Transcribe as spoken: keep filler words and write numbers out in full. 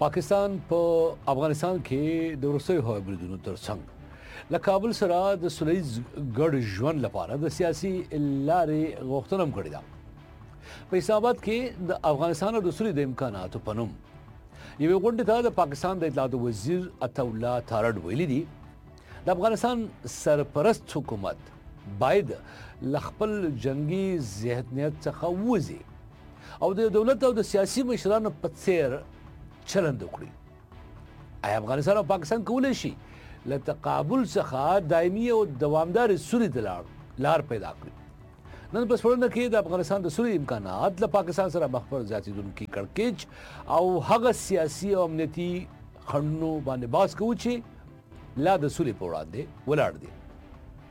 پاکستان په افغانستان کې د وروستیو هوایي بریدونو ترڅنګ له کابل سره د سوله ییز ګډ ژوند لپاره د سیاسي لارې غوښتنه هم کړې ده. په اسلام آباد کې د افغانستان او د سولې د امکاناتو په نوم یوې غونډې ته د پاکستان د اطلاعاتو وزیر عطاالله تارړ ویلي دي د افغانستان سرپرست حکومت باید له خپل جنګي ذهنیت څخه ووځي او د دولت او د سیاسي مشرانو په څیر چلند وکړي. آیا افغانستان او پاکستان کولی شي له تقابل څخه دایمي او دوامدارې سولې ته لار لار پیدا کړي؟ نن په سپړنده کې د افغانستان د سولې امکانات له پاکستان سره مخ پر زیاتېدونکي کړکېچ او هغه سیاسي او امنیتي خنډونو باندې بحث کوو چې لا د سولې په وړاندې ولاړ دي.